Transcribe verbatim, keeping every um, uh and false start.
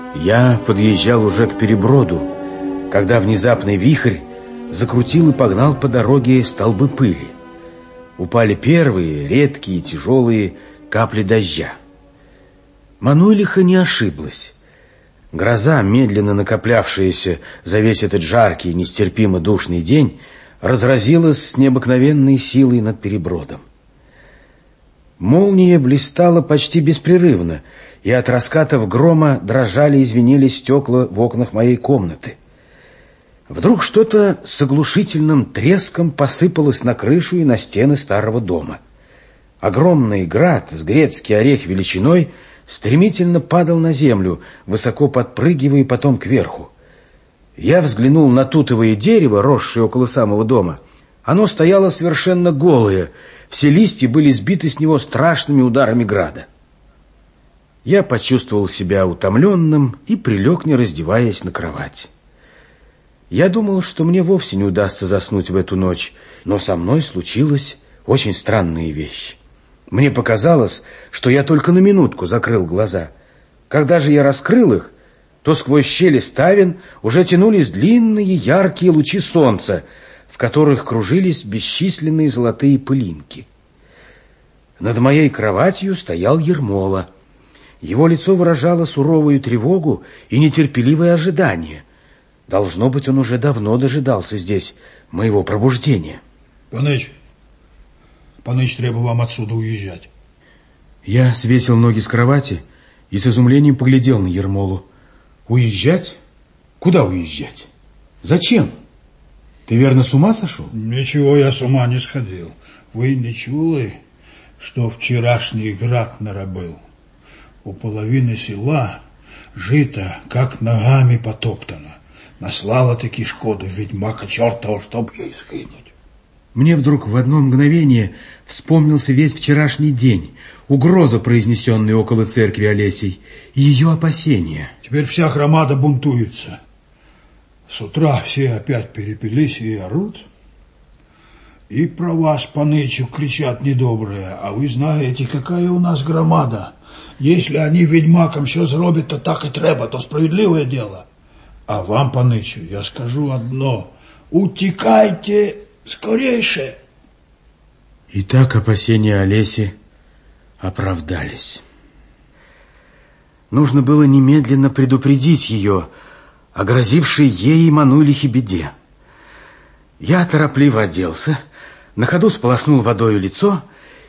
Я подъезжал уже к переброду, когда внезапный вихрь закрутил и погнал по дороге столбы пыли. Упали первые, редкие, тяжелые капли дождя. Мануйлиха не ошиблась. Гроза, медленно накоплявшаяся за весь этот жаркий, нестерпимо душный день, разразилась с необыкновенной силой над перебродом. Молния блистала почти беспрерывно, и от раскатов грома дрожали и звенели стекла в окнах моей комнаты. Вдруг что-то с оглушительным треском посыпалось на крышу и на стены старого дома. Огромный град с грецкий орех величиной стремительно падал на землю, высоко подпрыгивая потом кверху. Я взглянул на тутовое дерево, росшее около самого дома. Оно стояло совершенно голое, все листья были сбиты с него страшными ударами града. Я почувствовал себя утомленным и прилег, не раздеваясь, на кровать. Я думал, что мне вовсе не удастся заснуть в эту ночь, но со мной случилась очень странная вещь. Мне показалось, что я только на минутку закрыл глаза. Когда же я раскрыл их, то сквозь щели ставен уже тянулись длинные яркие лучи солнца, в которых кружились бесчисленные золотые пылинки. Над моей кроватью стоял Ермола. Его лицо выражало суровую тревогу и нетерпеливое ожидание. Должно быть, он уже давно дожидался здесь моего пробуждения. Паныч, Паныч, требую вам отсюда уезжать. Я свесил ноги с кровати и с изумлением поглядел на Ермолу. Уезжать? Куда уезжать? Зачем? Ты верно с ума сошел? Ничего, я с ума не сходил. Вы не чули, что вчерашний град наробил? У половины села жито, как ногами потоптано. Наслала таки шкоду ведьмака чертова, чтоб ей скинуть. Мне вдруг в одно мгновение вспомнился весь вчерашний день, угроза, произнесенная около церкви Олесей, и ее опасения. Теперь вся громада бунтуется. С утра все опять перепились и орут. И про вас, Панычу, кричат недобрые. А вы знаете, какая у нас громада. Если они ведьмакам все зробят, то так и треба, то справедливое дело. А вам, Панычу, я скажу одно. Утекайте скорейше. И так опасения Олеси оправдались. Нужно было немедленно предупредить ее о грозившей ей и Мануйлихе беде. Я торопливо оделся, на ходу сполоснул водою лицо